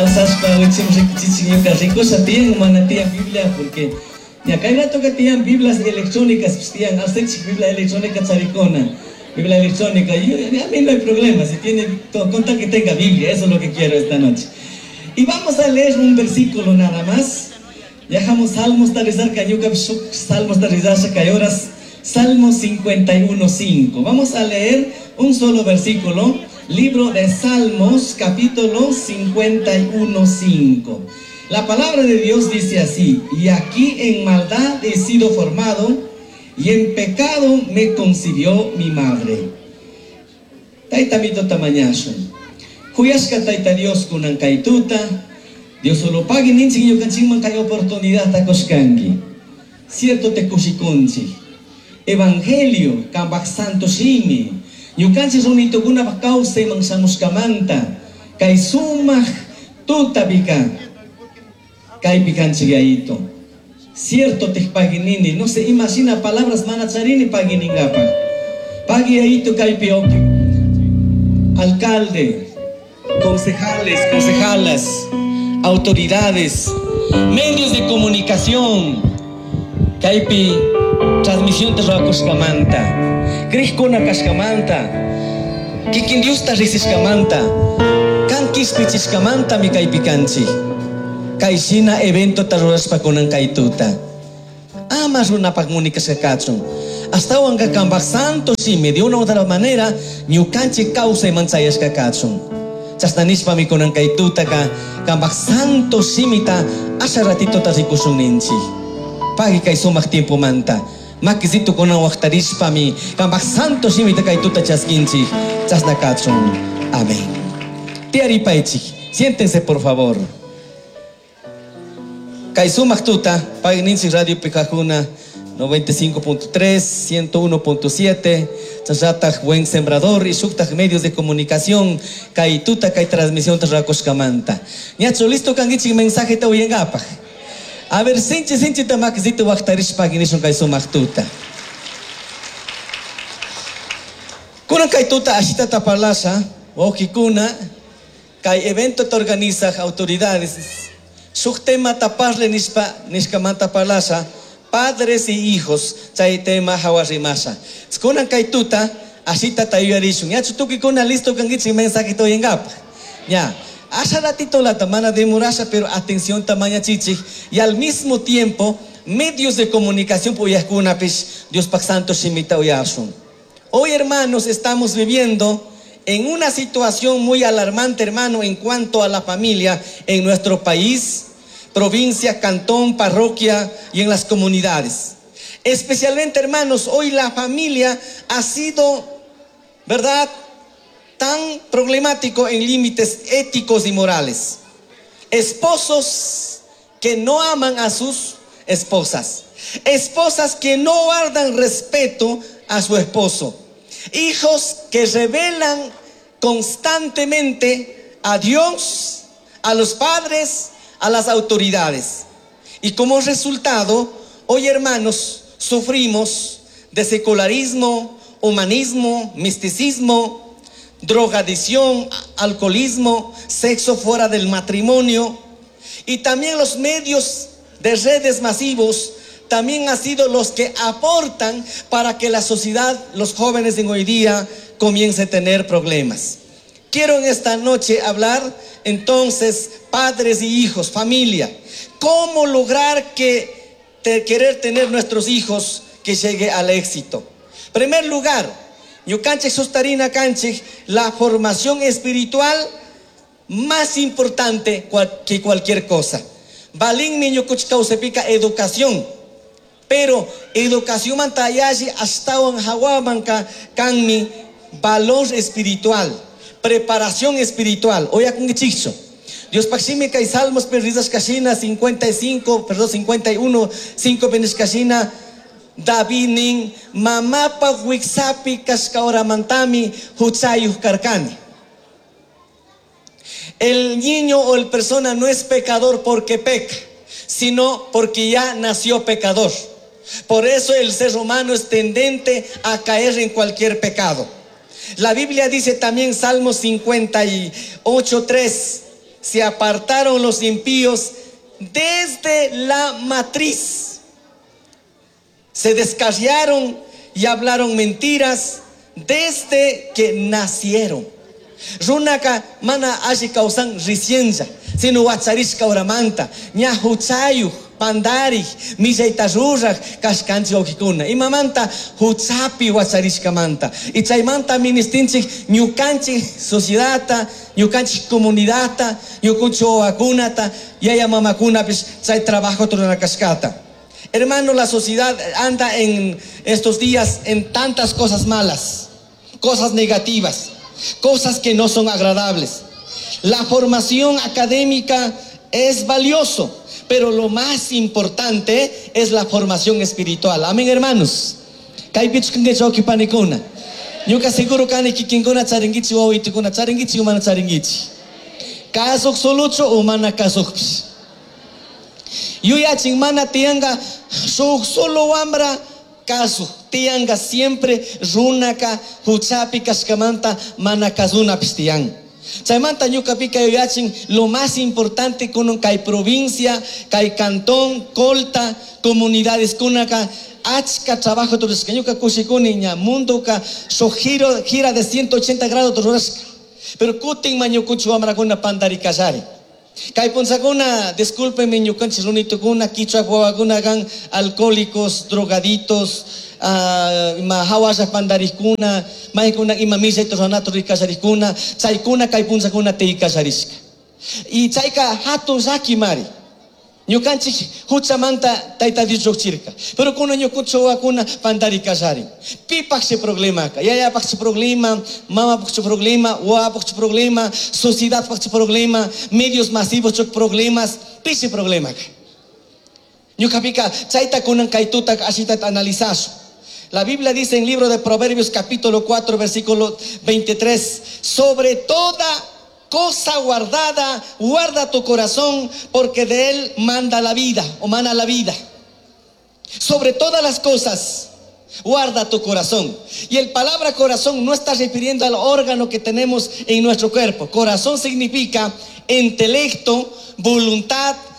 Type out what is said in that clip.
alzaspa uchim ricuchichiñuca ricosa tiyan mana tiyan Biblia porque ya kay rato que tiyan Biblias electrónicas pues tiyan alzachik Biblia electrónica charicona Biblia electrónica y a mí no hay problema si tiene con tal que tenga Biblia, eso es lo que quiero esta noche. Y vamos a leer un versículo nada más. Dejamos Salmos tarizar cañuca Salmos tarizar cayoras Salmo 51:5. Vamos a leer un solo versículo, libro de Salmos, capítulo 51:5. La palabra de Dios dice así: y aquí en maldad he sido formado, y en pecado me concibió mi madre. Taita mito tamañazo. Huyashka taita Dios kunan kaituta. Dios solo pague ninchi yo kanchingman kay oportunidad takoskangi. Cierto te kushikunchi. Evangelio kambak santo shimi. Yukanchi runito guna bakause mangsamus kamanta. Kay sumah tutabika. Kay pikanchi gaito. Cierto te paginini. No se imagina palabras manacharini paginingapa. Pagi aito kay pioki. Alcalde, concejales, concejalas, autoridades, medios de comunicación, Kaipi, transmisión de Rakuskamanta, Krishkona Kashkamanta, Kikin Dios Tariskamanta, Kankis Pichiskamanta, mi Kaipi Kanchi, Kaisina evento Taruraspa con Kaituta, Amas una pagmunica Sakatsun, hasta un Kakambak Santo, si me de una u otra manera, Nyukanchi causa y manchayas Kakatsun. Chastanispa mi con Kaituta kambak santo simita asa ratito tasikusun ninchi pagi kay sumak tiempo manta makisito con waktarispa mi kambak santo simita kaituta chaskinchi chasnakatsun. Amén. Tiari paichi, siéntense por favor. Kay sumak tuta pagi ninchi radio Picajuna 95.3, 101.7, Chachataj Buen Sembrador y Suktaj Medios de Comunicación, Kaituta, Kai Transmisión Terracoscamanta. Ñacho, listo kangichi mensaje te voy en gapaj. A ver, sinchi tamakzito waktarish paginishon Kai Sumaktuta. Kuna Kaituta ashita tapalasa, Okikuna, Kai evento te organiza autoridades. Suktema taparle niskamanta palasa. Padres y hijos, chay tema hawarimasa. Skunan kaituta, asita tayuarishun. Ya chutuki kuna listo kangichi mensaje to yengap. Ya, asa ratito la tamana de murasa, pero atención tamaña chichi. Y al mismo tiempo, medios de comunicación puyakuna pish, Dios pak santo shimita uyasun. Hoy, hermanos, estamos viviendo en una situación muy alarmante, hermano, en cuanto a la familia en nuestro país, provincia, cantón, parroquia y en las comunidades. Especialmente, hermanos, hoy la familia ha sido, ¿verdad?, tan problemático en límites éticos y morales. Esposos que no aman a sus esposas. Esposas que no guardan respeto a su esposo. Hijos que revelan constantemente a Dios, a los padres, a las autoridades. Y como resultado, hoy, hermanos, sufrimos de secularismo, humanismo, misticismo, drogadicción, alcoholismo, sexo fuera del matrimonio. Y también los medios de redes masivos también han sido los que aportan para que la sociedad, los jóvenes en hoy día, comiencen a tener problemas. Quiero en esta noche hablar entonces, padres y hijos, familia, cómo lograr querer tener nuestros hijos que llegue al éxito. En primer lugar, Yukanchik sustarina kanchik, la formación espiritual más importante que cualquier cosa. Balin niño kuchkausepika educación, pero educación mantayashi hasta un hawamanka kanmi valor espiritual. Preparación espiritual. Oya con chicho. Dios paximica y Salmos perrizas casina 51, 5 penes casina David nin mamapa wixapi kaskaora mantami huchayuh karkani. El niño o el persona no es pecador porque peca, sino porque ya nació pecador. Por eso el ser humano es tendente a caer en cualquier pecado. La Biblia dice también, Salmo 58:3, se apartaron los impíos desde la matriz. Se descarriaron y hablaron mentiras desde que nacieron. Runaka mana ashi kausan ricienza, sino wacharishka oramanta, ña huchayu, pandari, millaita rurrak, kashkanchi okikuna. Imamanta huchapi wacharishka manta. Y chaymanta ministinchik ñukanchik sociedadta, ñukanchik comunidadta, ñukunchik owakunata, yaya mamakuna pues chay trabajo turanakashkata. Hermano, la sociedad anda en estos días en tantas cosas malas, cosas negativas, cosas que no son agradables. La formación académica es valioso, pero lo más importante es la formación espiritual. Amén, hermanos. Yuka seguro kani kikinkuna charingichi o itukuna charingichi o mana charingichi. Kasok solucho o mana kasokpis. Yuyachin mana tianga solo wambra caso tianga siempre runaka huchapi kashkamanta mana kazuna pistian. Chaymanta ñuka pika yuyachin lo más importante con kai provincia, kai cantón, colta, comunidades kunaka achka trabajo turisca ñuka kushikuni ña mundo ka so gira de 180 grados turisca. Pero kutin mañukuchu wambra kuna pandari kazari. Kay punsakuna, discúlpenme, ñukanchis runitukuna, kichwa wawakuna kan alcohólicos, drogaditos, ima hawasha pandarikuna, mahikuna ima misaitos ranato rikasarikuna, chaykuna kay punsakuna teikasarishka. Y chayka hatun saki mari. Ñukanchik huchamanta tayta dichochirka. Pero kuna ñukucho wakuna pandarikasari. Pipak se problema ka. Yaya pak se problema, mama pak se problema, wa pak se problema, sociedad pak se problema, medios masivos chok problemas, pise problema ka. Ñukapika chayta kunan kaituta asita analizaso. La Biblia dice en el libro de Proverbios capítulo 4 versículo 23, sobre toda cosa guardada, guarda tu corazón, porque de él manda la vida, o mana la vida. Sobre todas las cosas, guarda tu corazón. Y el palabra corazón no está refiriendo al órgano que tenemos en nuestro cuerpo. Corazón significa intelecto, voluntad,